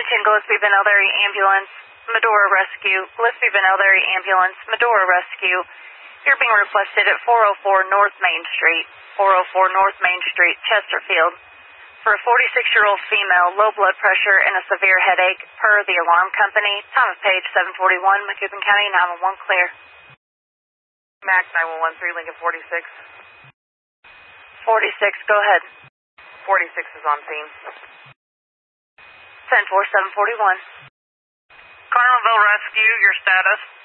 Gillespie Van Elderry Ambulance, Medora Rescue, Gillespie Van Elderry Ambulance, Medora Rescue. You're being requested at 404 North Main Street, 404 North Main Street, Chesterfield, for a 46-year-old female, low blood pressure and a severe headache, per the alarm company. Time of page 741, Macoupin County, 911 clear. Max 9113, Lincoln 46. 46, go ahead. 46 is on scene. 10-4, 741. Carlinville Rescue, your status?